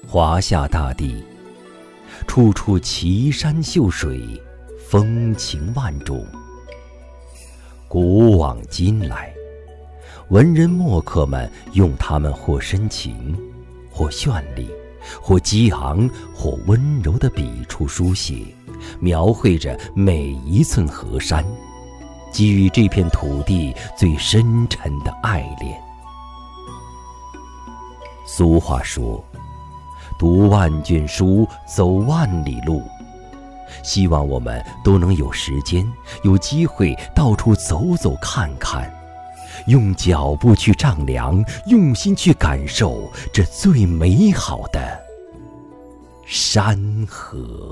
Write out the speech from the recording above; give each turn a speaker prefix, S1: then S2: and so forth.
S1: 华夏大地，处处奇山秀水，风情万种。古往今来，文人墨客们用它们或深情，或绚丽，或激昂，或温柔的笔触书写，描绘着每一寸河山，给予这片土地最深沉的爱恋。俗话说，读万卷书，走万里路。希望我们都能有时间，有机会到处走走看看，用脚步去丈量，用心去感受这最美好的山河。